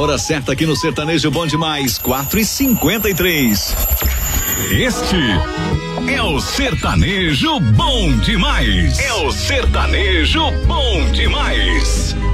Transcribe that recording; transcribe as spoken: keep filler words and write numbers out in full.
hora certa aqui no Sertanejo Bom Demais, quatro e cinquenta e três. Este é o Sertanejo Bom Demais. É o Sertanejo Bom Demais.